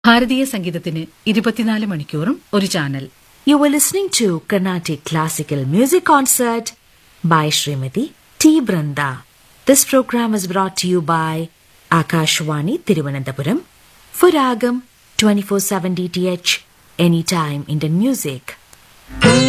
ഭാരതീയ സംഗീതത്തിന് 24 മണിക്കൂറും ഒരു channel. You were listening to Carnatic Classical Music Concert by Srimati T. Branda. This program was brought to you by Akashwani Thiruvananthapuram for Ragam 24/7 DTH Anytime Indian Music.